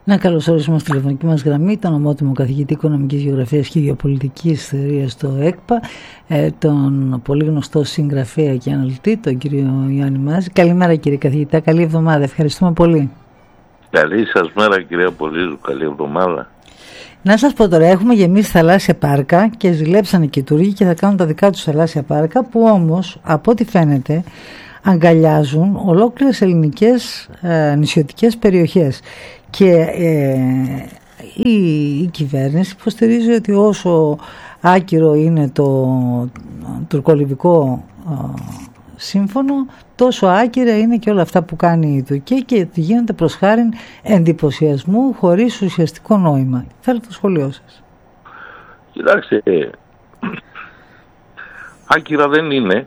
Να καλωσορίσουμε στη τηλεφωνική μας γραμμή τον ομότιμο καθηγητή Οικονομικής Γεωγραφίας και Γεωπολιτικής Θεωρίας στο ΕΚΠΑ, τον πολύ γνωστό συγγραφέα και αναλυτή, τον κύριο Ιωάννη Μάζη. Καλημέρα κύριε καθηγητά, καλή εβδομάδα, ευχαριστούμε πολύ. Καλή σας μέρα κυρία Πολύζου, καλή εβδομάδα. Να σας πω τώρα, έχουμε γεμίσει θαλάσσια πάρκα και ζηλέψανε και οι Τούρκοι και θα κάνουν τα δικά τους θαλάσσια πάρκα, που όμως από ό,τι φαίνεται αγκαλιάζουν ολόκληρες ελληνικές νησιωτικές περιοχές. Και η κυβέρνηση υποστηρίζει ότι όσο άκυρο είναι το τουρκολιβικό σύμφωνο, τόσο άκυρα είναι και όλα αυτά που κάνει η Τουρκία και γίνονται προς χάριν εντυπωσιασμού χωρίς ουσιαστικό νόημα. Θέλω το σχολείο σας. Κοιτάξτε, άκυρα δεν είναι,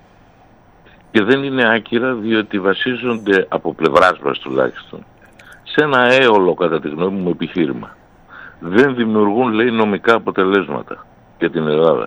και δεν είναι άκυρα διότι βασίζονται από πλευράς μας τουλάχιστον σε ένα έολο, κατά τη γνώμη μου, επιχείρημα. Δεν δημιουργούν, λέει, νομικά αποτελέσματα για την Ελλάδα.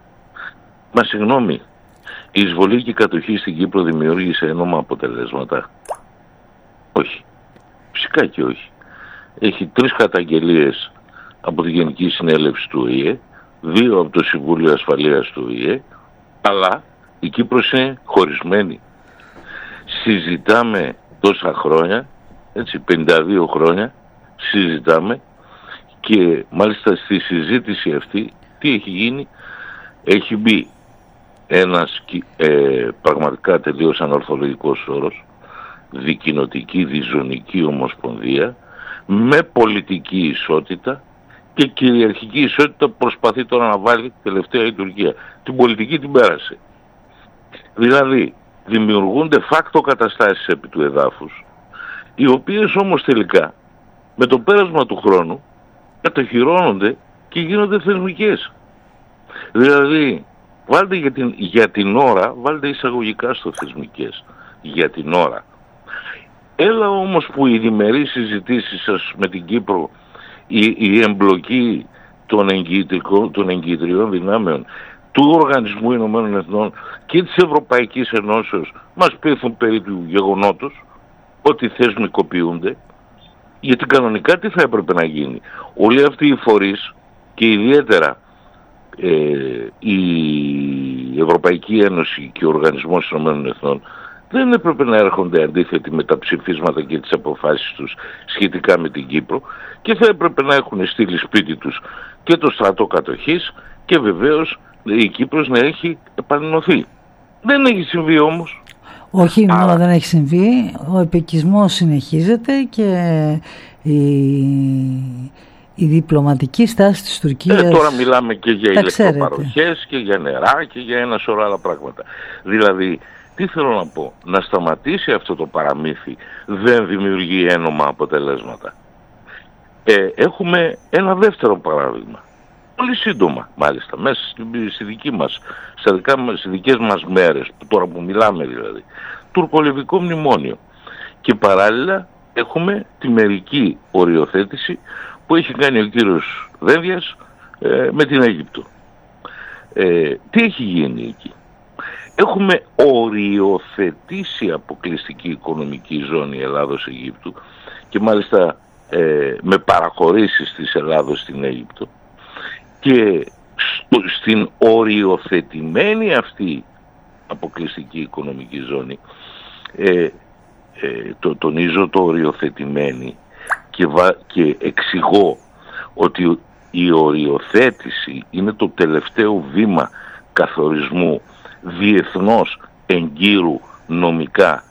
Μα συγγνώμη, η εισβολή και η κατοχή στην Κύπρο δημιούργησε ένομα αποτελέσματα? Όχι. Φυσικά και όχι. Έχει 3 καταγγελίες από τη Γενική Συνέλευση του ΟΗΕ, 2 από το Συμβούλιο Ασφαλείας του ΟΗΕ, αλλά η Κύπρος είναι χωρισμένη. Συζητάμε τόσα χρόνια, έτσι, 52 χρόνια συζητάμε, και μάλιστα στη συζήτηση αυτή τι έχει γίνει? Έχει μπει ένας πραγματικά τελείως ανορθολογικός όρος, δικοινοτική διζωνική ομοσπονδία, με πολιτική ισότητα και κυριαρχική ισότητα προσπαθεί τώρα να βάλει τελευταία η Τουρκία. Την πολιτική την πέρασε. Δηλαδή δημιουργούνται facto καταστάσεις επί του εδάφους, οι οποίες όμως τελικά με το πέρασμα του χρόνου κατοχυρώνονται και γίνονται θεσμικές. Δηλαδή βάλτε για την ώρα, βάλτε εισαγωγικά στο θεσμικές, για την ώρα. Έλα όμως που οι διμερείς συζητήσεις σας με την Κύπρο, η εμπλοκή των εγκυητριών δυνάμεων του Οργανισμού Ηνωμένων Εθνών και της Ευρωπαϊκής Ενώσεως μας πείθουν περί του γεγονότος ότι θεσμικοποιούνται, γιατί κανονικά τι θα έπρεπε να γίνει? Όλοι αυτοί οι φορείς και ιδιαίτερα η Ευρωπαϊκή Ένωση και ο Οργανισμός Ηνωμένων Εθνών δεν έπρεπε να έρχονται αντίθετοι με τα ψηφίσματα και τις αποφάσεις τους σχετικά με την Κύπρο, και θα έπρεπε να έχουν στείλει σπίτι τους και το στρατό κατοχής και βεβαίως η Κύπρος να έχει επανενωθεί. Δεν έχει συμβεί όμως. Όχι, μόνο δεν έχει συμβεί. Ο επικισμός συνεχίζεται και η διπλωματική στάση της Τουρκίας... Τώρα μιλάμε και για ηλεκτροπαροχές και για νερά και για ένα σωρό άλλα πράγματα. Δηλαδή, τι θέλω να πω? Να σταματήσει αυτό το παραμύθι, δεν δημιουργεί ένομα αποτελέσματα. Έχουμε ένα δεύτερο παράδειγμα. Πολύ σύντομα μάλιστα, μέσα στη δική μας, στις δικές μας μέρες, τώρα που μιλάμε δηλαδή, τουρκολιβικό μνημόνιο. Και παράλληλα έχουμε τη μερική οριοθέτηση που έχει κάνει ο κύριος Δένδιας με την Αίγυπτο. Τι έχει γίνει εκεί? Έχουμε οριοθετήσει αποκλειστική οικονομική ζώνη Ελλάδος-Αιγύπτου, και μάλιστα με παραχωρήσεις της Ελλάδος στην Αίγυπτο, και στην οριοθετημένη αυτή αποκλειστική οικονομική ζώνη, τονίζω το οριοθετημένη, και εξηγώ ότι η οριοθέτηση είναι το τελευταίο βήμα καθορισμού διεθνώς εγκύρου νομικά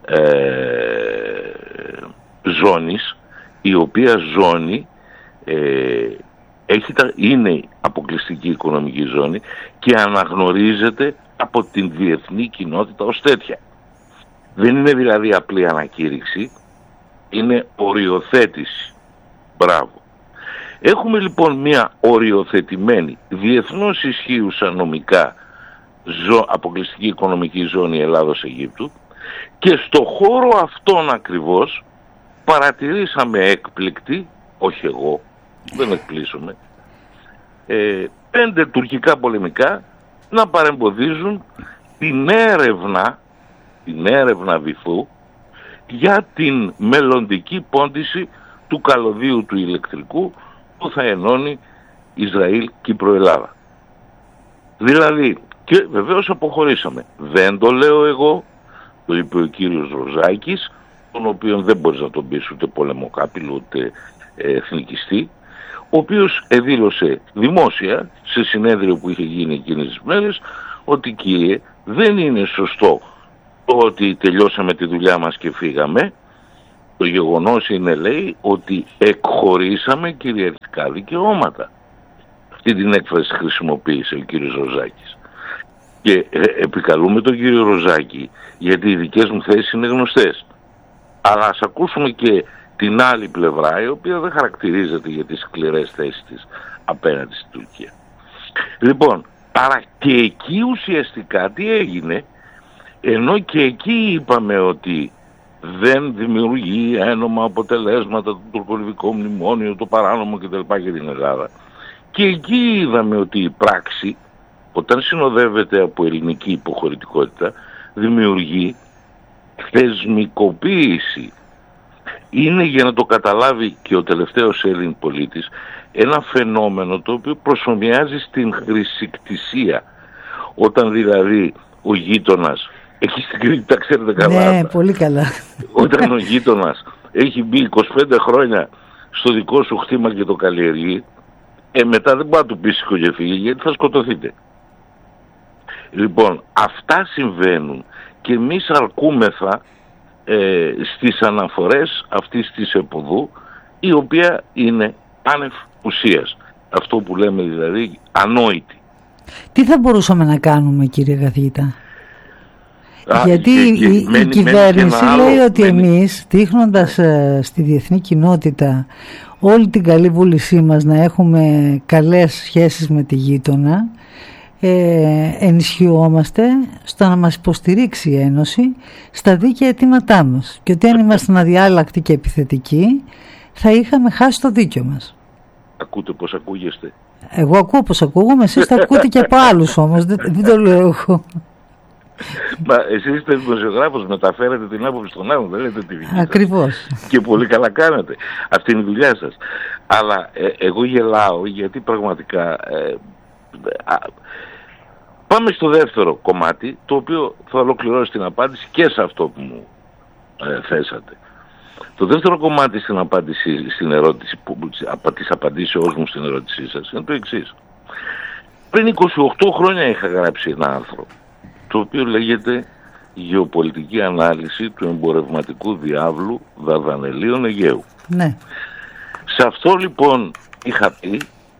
ζώνης, η οποία ζώνη είναι αποκλειστική οικονομική ζώνη και αναγνωρίζεται από την διεθνή κοινότητα ως τέτοια. Δεν είναι δηλαδή απλή ανακήρυξη, είναι οριοθέτηση. Μπράβο. Έχουμε λοιπόν μια οριοθετημένη, διεθνώς ισχύουσα νομικά αποκλειστική οικονομική ζώνη Ελλάδος-Αιγύπτου, και στο χώρο αυτόν ακριβώς παρατηρήσαμε έκπληκτοι, όχι εγώ, δεν εκπλήσωμαι, 5 τουρκικά πολεμικά να παρεμποδίζουν την έρευνα βυθού για την μελλοντική πόντιση του καλωδίου του ηλεκτρικού που θα ενώνει Ισραήλ, Κύπρο, Ελλάδα. Δηλαδή, και βεβαίως αποχωρήσαμε. Δεν το λέω εγώ, το είπε ο κύριος Ροζάκης, τον οποίον δεν μπορείς να τον πεις ούτε πολεμοκάπηλο ούτε εθνικιστή, ο οποίος δήλωσε δημόσια σε συνέδριο που είχε γίνει εκείνες τις μέρες ότι, κύριε, δεν είναι σωστό το ότι τελειώσαμε τη δουλειά μας και φύγαμε. Το γεγονός είναι, λέει, ότι εκχωρήσαμε κυριαρχικά δικαιώματα. Αυτή την έκφραση χρησιμοποίησε ο κύριος Ροζάκης. Και επικαλούμε τον κύριο Ροζάκη γιατί οι δικές μου θέσεις είναι γνωστές. Αλλά ας ακούσουμε και την άλλη πλευρά, η οποία δεν χαρακτηρίζεται για τις σκληρές θέσεις της απέναντι στην Τουρκία. Λοιπόν, άρα και εκεί ουσιαστικά τι έγινε, ενώ και εκεί είπαμε ότι δεν δημιουργεί ένομα αποτελέσματα το τουρκολιβικό μνημόνιο, το παράνομο κτλ. Για την Ελλάδα. Και εκεί είδαμε ότι η πράξη, όταν συνοδεύεται από ελληνική υποχωρητικότητα, δημιουργεί θεσμικοποίηση. Είναι, για να το καταλάβει και ο τελευταίος Έλλην πολίτης, ένα φαινόμενο το οποίο προσομοιάζει στην χρησικτησία. Όταν δηλαδή ο γείτονας, εκεί στην Κρήτη τα ξέρετε καλά. Ναι, πολύ καλά. Όταν ο γείτονας έχει μπει 25 χρόνια στο δικό σου χτήμα και το καλλιεργεί, μετά δεν μπορεί να του πεις και φύγει, γιατί θα σκοτωθείτε. Λοιπόν, αυτά συμβαίνουν και εμείς αρκούμεθα στις αναφορές αυτής της εποδού, η οποία είναι άνευ ουσίας. Αυτό που λέμε δηλαδή ανόητη. Τι θα μπορούσαμε να κάνουμε, κύριε καθηγητά? Γιατί η κυβέρνηση λέει ότι εμείς, δείχνοντας στη διεθνή κοινότητα όλη την καλή βούλησή μας να έχουμε καλές σχέσεις με τη γείτονα, ενισχυόμαστε στο να μας υποστηρίξει η Ένωση στα δίκαια αιτήματά μας, και ότι αν ήμασταν αδιάλακτοι και επιθετικοί θα είχαμε χάσει το δίκιο μας. Ακούτε πως ακούγεστε? Εγώ ακούω πως ακούγομαι, εσείς τα ακούτε και από άλλους όμως, δεν το λέω εγώ. Μα εσείς είστε δημοσιογράφος, μεταφέρετε την άποψη των άλλων, δεν λέτε τη δική σας. Ακριβώς. Και πολύ καλά κάνετε. Αυτή είναι η δουλειά σας. Αλλά εγώ γελάω γιατί πραγματικά πάμε στο δεύτερο κομμάτι, το οποίο θα ολοκληρώσει την απάντηση και σε αυτό που μου θέσατε. Το δεύτερο κομμάτι στην απάντηση, στην ερώτηση, της απαντήσεώς μου στην ερώτησή σας, είναι το εξής. Πριν 28 χρόνια είχα γράψει ένα άρθρο, το οποίο λέγεται «Γεωπολιτική ανάλυση του εμπορευματικού διάβλου Δαρδανελίων Αιγαίου». Ναι. Σε αυτό λοιπόν είχα πει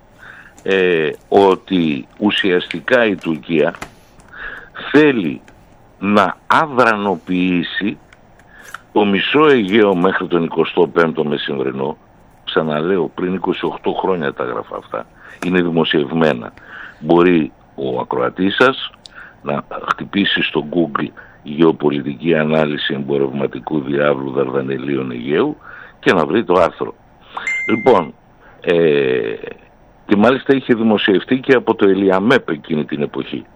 ότι ουσιαστικά η Τουρκία θέλει να αδρανοποιήσει το μισό Αιγαίο μέχρι τον 25ο μεσημβρινό. Ξαναλέω, πριν 28 χρόνια τα έγραφα αυτά. Είναι δημοσιευμένα. Μπορεί ο ακροατής σας να χτυπήσει στο Google «Γεωπολιτική ανάλυση εμπορευματικού διάβλου Δαρδανελίων Αιγαίου» και να βρει το άρθρο. Λοιπόν, και μάλιστα είχε δημοσιευτεί και από το Ελιαμέπ εκείνη την εποχή.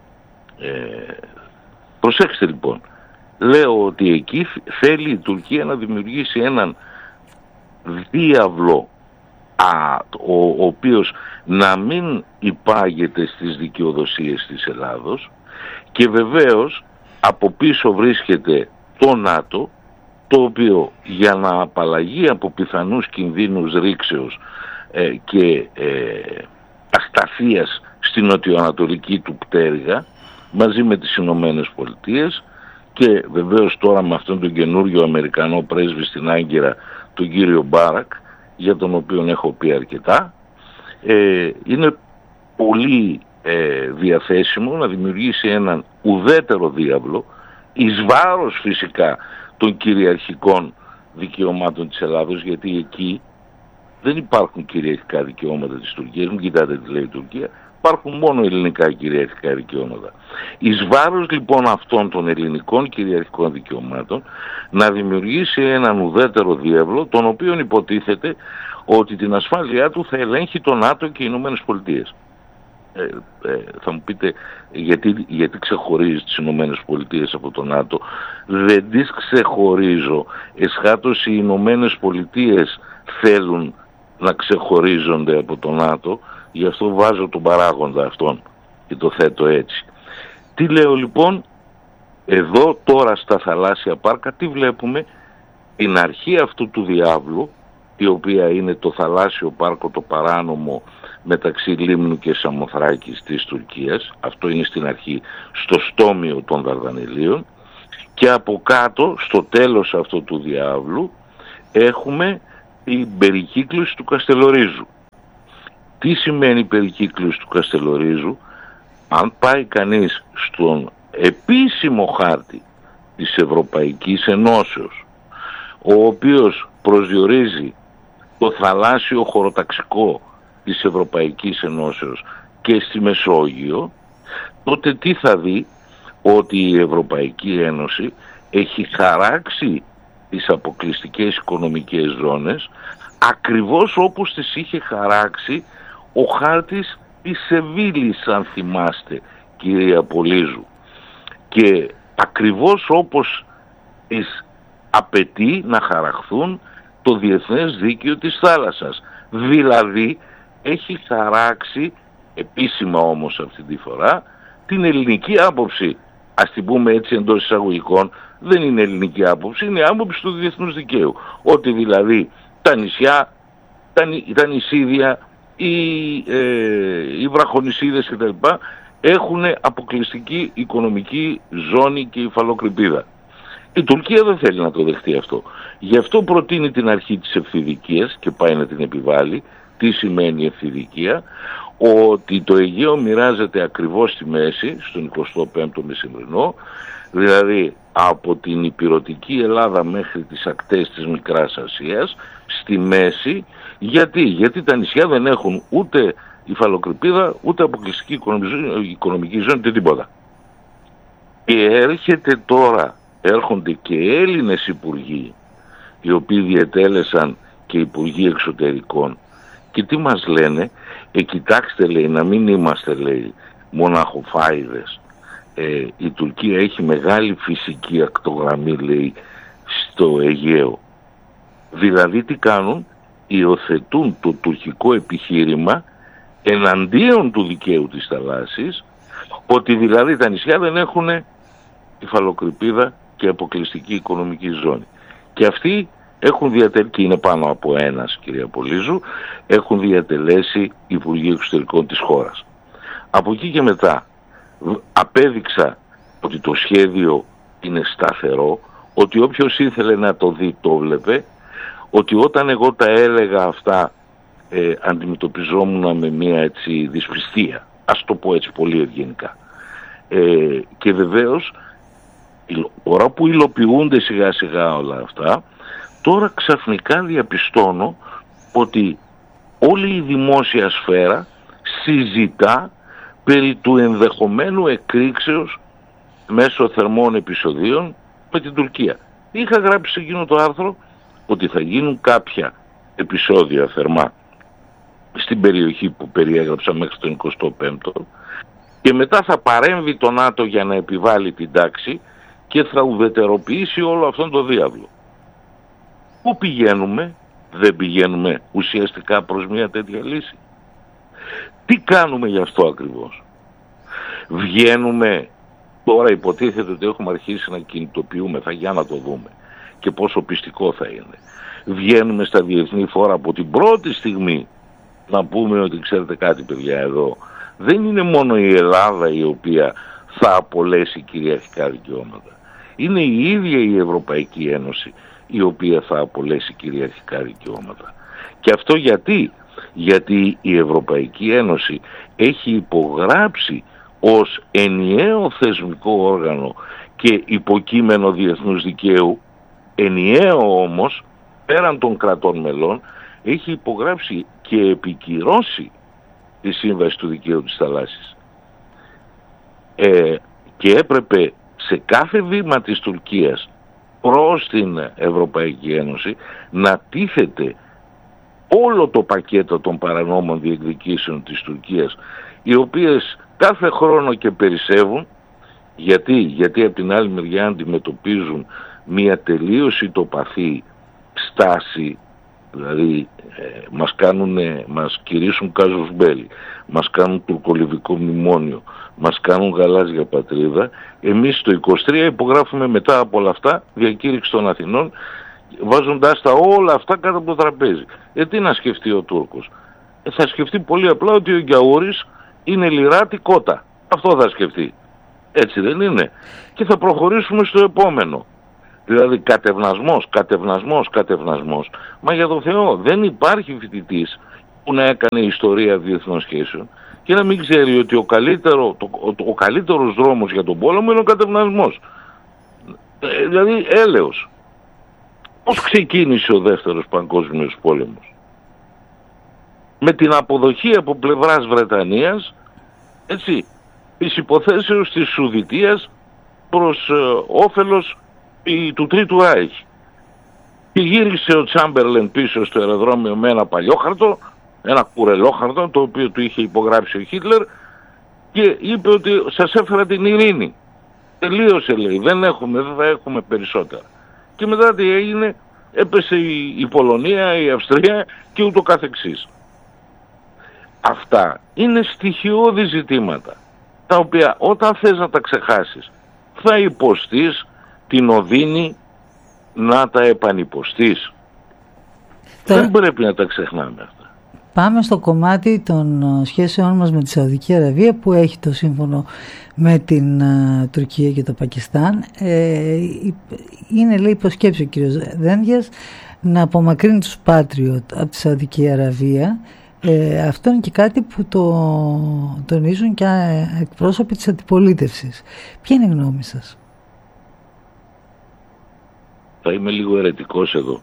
Προσέξτε λοιπόν, λέω ότι εκεί θέλει η Τουρκία να δημιουργήσει έναν διάβλο ο οποίος να μην υπάγεται στις δικαιοδοσίες της Ελλάδος, και βεβαίως από πίσω βρίσκεται το ΝΑΤΟ, το οποίο για να απαλλαγεί από πιθανούς κινδύνους ρήξεως και ασταθείας στην νοτιοανατολική του πτέρυγα, μαζί με τις Ηνωμένες Πολιτείες και βεβαίως τώρα με αυτόν τον καινούριο Αμερικανό πρέσβη στην Άγκυρα, τον κύριο Μπάρακ, για τον οποίο έχω πει αρκετά, είναι πολύ διαθέσιμο να δημιουργήσει έναν ουδέτερο διάβλο, εις βάρος φυσικά των κυριαρχικών δικαιωμάτων της Ελλάδος, γιατί εκεί δεν υπάρχουν κυριαρχικά δικαιώματα της Τουρκίας. Μην κοιτάτε τι λέει η Τουρκία, υπάρχουν μόνο ελληνικά κυριαρχικά δικαιώματα. Εις βάρος λοιπόν αυτών των ελληνικών κυριαρχικών δικαιωμάτων να δημιουργήσει έναν ουδέτερο διάβλο, τον οποίον υποτίθεται ότι την ασφάλειά του θα ελέγχει το ΝΑΤΟ και οι Ηνωμένες Πολιτείες. Θα μου πείτε γιατί ξεχωρίζει τις Ηνωμένες Πολιτείες από το ΝΑΤΟ? Δεν τις ξεχωρίζω. Εσχάτως οι Ηνωμένες Πολιτείες θέλουν να ξεχωρίζονται από το ΝΑΤΟ, γι' αυτό βάζω τον παράγοντα αυτόν και το θέτω έτσι. Τι λέω λοιπόν? Εδώ τώρα στα θαλάσσια πάρκα τι βλέπουμε? Την αρχή αυτού του διάβλου, η οποία είναι το θαλάσσιο πάρκο το παράνομο μεταξύ Λίμνου και Σαμοθράκης της Τουρκίας. Αυτό είναι στην αρχή στο στόμιο των Δαρδανελίων, και από κάτω στο τέλος αυτού του διάβλου έχουμε την περικύκλωση του Καστελορίζου. Τι σημαίνει περικύκλωση του Καστελορίζου? Αν πάει κανείς στον επίσημο χάρτη της Ευρωπαϊκής Ενώσεως, ο οποίος προσδιορίζει το θαλάσσιο χωροταξικό της Ευρωπαϊκής Ενώσεως και στη Μεσόγειο, τότε τι θα δει? Ότι η Ευρωπαϊκή Ένωση έχει χαράξει τις αποκλειστικές οικονομικές ζώνες ακριβώς όπως τις είχε χαράξει ο χάρτης της Σεβίλης, αν θυμάστε, κυρία Πολύζου, και ακριβώς όπως τις απαιτεί να χαραχθούν το διεθνές δίκαιο της θάλασσας. Δηλαδή έχει χαράξει επίσημα όμως αυτή τη φορά την ελληνική άποψη. Ας την πούμε έτσι εντός εισαγωγικών, δεν είναι ελληνική άποψη, είναι άποψη του διεθνούς δικαίου. Ότι δηλαδή τα νησιά, τα νησίδια, οι βραχονησίδες κτλ. Έχουν αποκλειστική οικονομική ζώνη και υφαλοκρηπίδα. Η Τουρκία δεν θέλει να το δεχτεί αυτό. Γι' αυτό προτείνει την αρχή της ευθυδικίας και πάει να την επιβάλλει. Τι σημαίνει ευθυδικία? Ότι το Αιγαίο μοιράζεται ακριβώς στη μέση, στον 25ο μεσημβρινό, δηλαδή από την ηπειρωτική Ελλάδα μέχρι τις ακτές της Μικράς Ασίας, στη μέση. Γιατί τα νησιά δεν έχουν ούτε υφαλοκρηπίδα, ούτε αποκλειστική οικονομική ζώνη, ούτε τίποτα. Και έρχονται και Έλληνες υπουργοί, οι οποίοι διετέλεσαν και υπουργοί εξωτερικών, και τι μας λένε? Κοιτάξτε, λέει, να μην είμαστε, λέει, μοναχοφάιδες. Η Τουρκία έχει μεγάλη φυσική ακτογραμμή, λέει, στο Αιγαίο. Δηλαδή τι κάνουν? Υιοθετούν το τουρκικό επιχείρημα εναντίον του δικαίου της θαλάσσης, ότι δηλαδή τα νησιά δεν έχουν υφαλοκρηπίδα και αποκλειστική οικονομική ζώνη. Και αυτοί έχουν διατελέσει, και είναι πάνω από ένας, κυρία Πολύζου, έχουν διατελέσει υπουργοί εξωτερικών της χώρας. Από εκεί και μετά απέδειξα ότι το σχέδιο είναι σταθερό, ότι όποιος ήθελε να το δει το βλέπε, ότι όταν εγώ τα έλεγα αυτά αντιμετωπιζόμουν με μια έτσι δυσπιστία, ας το πω έτσι πολύ ευγενικά. Και βεβαίως τώρα που υλοποιούνται σιγά σιγά όλα αυτά, τώρα ξαφνικά διαπιστώνω ότι όλη η δημόσια σφαίρα συζητά περί του ενδεχομένου εκρήξεως μέσω θερμών επεισοδίων με την Τουρκία. Είχα γράψει σε εκείνο το άρθρο ότι θα γίνουν κάποια επεισόδια θερμά στην περιοχή που περιέγραψα μέχρι τον 25ο, και μετά θα παρέμβει το ΝΑΤΟ για να επιβάλλει την τάξη και θα ουδετεροποιήσει όλο αυτόν το διάβλο. Πού πηγαίνουμε? Δεν πηγαίνουμε ουσιαστικά προς μια τέτοια λύση? Τι κάνουμε γι' αυτό ακριβώς? Βγαίνουμε, τώρα υποτίθεται ότι έχουμε αρχίσει να κινητοποιούμεθα για να το δούμε και πόσο πιστικό θα είναι. Βγαίνουμε στα διεθνή φόρα από την πρώτη στιγμή να πούμε ότι ξέρετε κάτι, παιδιά, εδώ δεν είναι μόνο η Ελλάδα η οποία θα απολέσει κυριαρχικά δικαιώματα. Είναι η ίδια η Ευρωπαϊκή Ένωση η οποία θα απολέσει κυριαρχικά δικαιώματα. Και αυτό γιατί η Ευρωπαϊκή Ένωση έχει υπογράψει ως ενιαίο θεσμικό όργανο και υποκείμενο διεθνούς δικαίου, ενιαίο όμως, πέραν των κρατών μελών, έχει υπογράψει και επικυρώσει τη Σύμβαση του Δικαίου της Θαλάσσης. Και έπρεπε σε κάθε βήμα της Τουρκίας προς την Ευρωπαϊκή Ένωση να τίθεται όλο το πακέτο των παρανόμων διεκδικήσεων της Τουρκίας, οι οποίες κάθε χρόνο και περισσεύουν. Γιατί από την άλλη μεριά αντιμετωπίζουν μια τελείως ητοπαθή στάση, Δηλαδή μας κηρύσουν κάζους μπέλι, μας κάνουν τουρκολιβικό μνημόνιο, μας κάνουν γαλάζια πατρίδα. Εμείς το 23 υπογράφουμε μετά από όλα αυτά διακήρυξη των Αθηνών, βάζοντας τα όλα αυτά κάτω από το τραπέζι. Τι να σκεφτεί ο Τούρκος? Θα σκεφτεί πολύ απλά ότι ο Γιαούρης είναι λιράτη κότα. Αυτό θα σκεφτεί. Έτσι δεν είναι? Και θα προχωρήσουμε στο επόμενο. Δηλαδή κατευνασμός. Μα για το Θεό, δεν υπάρχει φοιτητής που να έκανε ιστορία διεθνών σχέσεων και να μην ξέρει ότι ο καλύτερος δρόμος για τον πόλεμο είναι ο κατευνασμός. Δηλαδή έλεος. Πώς ξεκίνησε ο δεύτερος παγκόσμιος πόλεμος? Με την αποδοχή από πλευράς Βρετανίας, έτσι, της υποθέσεως της Σουδητείας προς όφελος του Τρίτου Ράιχ. Και γύρισε ο Τσάμπερλεν πίσω στο αεροδρόμιο με ένα παλιόχαρτο, ένα κουρελόχαρτο, το οποίο του είχε υπογράψει ο Χίτλερ, και είπε ότι σας έφερα την ειρήνη. Τελείωσε, λέει, δεν θα έχουμε περισσότερα. Και μετά τι έγινε? Έπεσε η Πολωνία, η Αυστρία και ούτω καθεξής. Αυτά είναι στοιχειώδη ζητήματα, τα οποία όταν θες να τα ξεχάσεις θα υποστείς την οδύνη να τα επανυποστείς. Δεν πρέπει να τα ξεχνάμε αυτά. Πάμε στο κομμάτι των σχέσεών μας με τη Σαουδική Αραβία, που έχει το σύμφωνο με την Τουρκία και το Πακιστάν. Είναι, λέει, υποσκέψη ο κύριος Δένδιας να απομακρύνει τους Patriot από τη Σαουδική Αραβία. Αυτό είναι και κάτι που το τονίζουν και εκπρόσωποι της αντιπολίτευσης. Ποια είναι η γνώμη σας? Θα είμαι λίγο αιρετικός εδώ.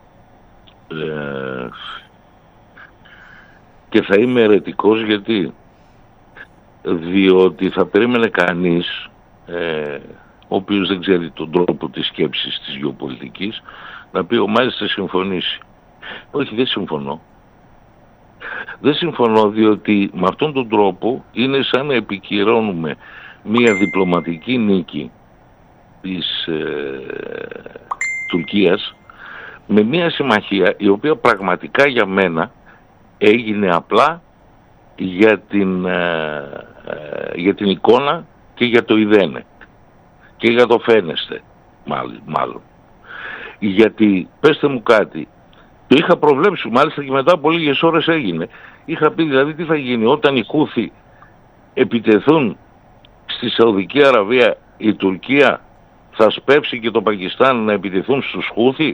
Και θα είμαι αιρετικός διότι θα περίμενε κανείς, ο οποίος δεν ξέρει τον τρόπο της σκέψης της γεωπολιτικής, να πει μάλιστα συμφωνήσει. Όχι, δεν συμφωνώ. Δεν συμφωνώ, διότι με αυτόν τον τρόπο είναι σαν να επικυρώνουμε μια διπλωματική νίκη της Τουρκίας με μια συμμαχία η οποία πραγματικά για μένα έγινε απλά για την εικόνα και για το ειδένε και για το φαίνεστε μάλλον. Γιατί, πέστε μου κάτι, το είχα προβλέψει, μάλιστα και μετά από λίγες ώρες έγινε. Είχα πει δηλαδή τι θα γίνει όταν οι Χούθι επιτεθούν στη Σαουδική Αραβία, η Τουρκία θα σπεύσει και το Πακιστάν να επιτεθούν στους Χούθι.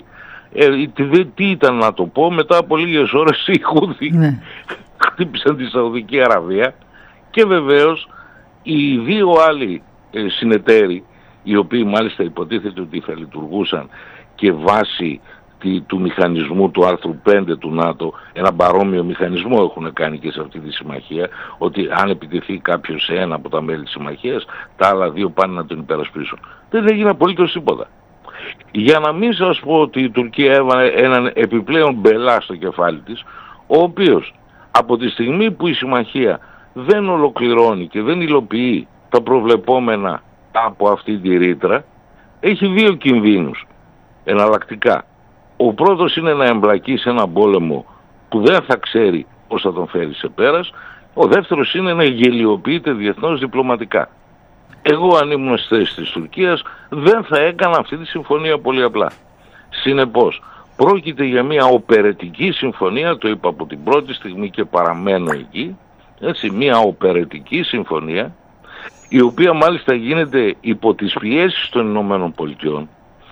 Τι ήταν να το πω, μετά από λίγες ώρες οι Χούθι χτύπησαν τη Σαουδική Αραβία και βεβαίως οι δύο άλλοι συνεταίροι, οι οποίοι μάλιστα υποτίθεται ότι θα λειτουργούσαν και βάσει του μηχανισμού του άρθρου 5 του ΝΑΤΟ, ένα παρόμοιο μηχανισμό έχουν κάνει και σε αυτή τη συμμαχία, ότι αν επιτεθεί κάποιος σε ένα από τα μέλη της συμμαχίας, τα άλλα δύο πάνε να τον υπερασπίσουν. Δεν έγινε απολύτως τίποτα. Για να μην σας πω ότι η Τουρκία έβαλε έναν επιπλέον μπελά στο κεφάλι της, ο οποίος από τη στιγμή που η συμμαχία δεν ολοκληρώνει και δεν υλοποιεί τα προβλεπόμενα από αυτή τη ρήτρα, έχει δύο κινδύνους εναλλακτικά. Ο πρώτος είναι να εμπλακεί σε έναν πόλεμο που δεν θα ξέρει πώς θα τον φέρει σε πέρας. Ο δεύτερος είναι να γελιοποιείται διεθνώς διπλωματικά. Εγώ αν ήμουν στη θέση της Τουρκίας δεν θα έκανα αυτή τη συμφωνία πολύ απλά. Συνεπώς, πρόκειται για μια οπερετική συμφωνία, το είπα από την πρώτη στιγμή και παραμένω εκεί, έτσι, μια οπερετική συμφωνία, η οποία μάλιστα γίνεται υπό τις πιέσεις των Ηνωμένων Πολιτειών.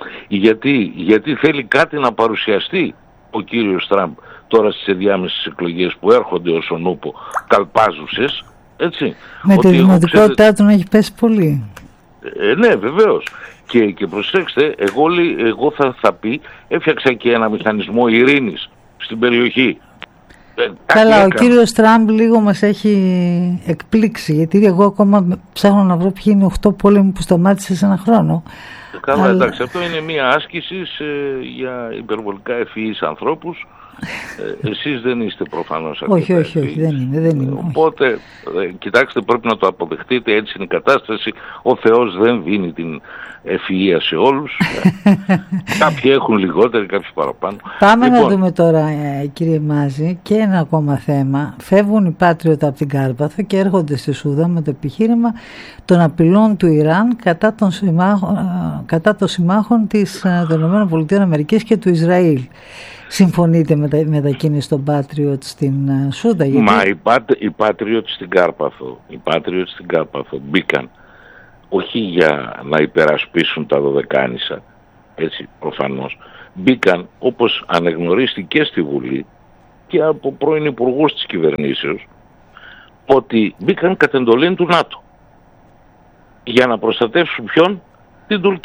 Γιατί θέλει κάτι να παρουσιαστεί ο κύριος Τραμπ τώρα στις ενδιάμεσες εκλογές που έρχονται ως ο νούπο καλπάζουσες, έτσι. Με τη δημοτικότητά του να έχει πέσει πολύ. Ναι, βεβαίως. Και προσέξτε, εγώ θα πει, έφτιαξα και ένα μηχανισμό ειρήνης στην περιοχή. Καλά, ο κύριος Τραμπ λίγο μας έχει εκπλήξει, γιατί εγώ ακόμα ψάχνω να βρω ποιοι είναι 8 πόλεμοι που σταμάτησε σε ένα χρόνο. Καλά, εντάξει, αυτό είναι μια άσκηση για υπερβολικά ευφυείς ανθρώπους. Εσείς δεν είστε προφανώς αρκετά όχι, δεν είναι. Οπότε, κοιτάξτε, πρέπει να το αποδεχτείτε, έτσι είναι η κατάσταση. Ο Θεός δεν δίνει την ευφυΐα σε όλους. Κάποιοι έχουν λιγότεροι, κάποιοι παραπάνω. Πάμε να δούμε τώρα, κύριε Μάζη, και ένα ακόμα θέμα. Φεύγουν οι Patriot από την Κάρπαθο και έρχονται στη Σούδα με το επιχείρημα των απειλών του Ιράν κατά των συμμάχων των ΗΠΑ και του Ισραήλ. Συμφωνείτε με τα μετακίνηση των Patriot στην Σούδα? Γιατί... Μα οι Patriot στην Κάρπαθο μπήκαν όχι για να υπερασπίσουν τα Δωδεκάνησα, έτσι προφανώς. Μπήκαν, όπως ανεγνωρίστηκε στη Βουλή και από πρώην υπουργούς της κυβερνήσεως, ότι μπήκαν κατ' εντολή του ΝΑΤΟ για να προστατεύσουν ποιον? Την Τουρκία.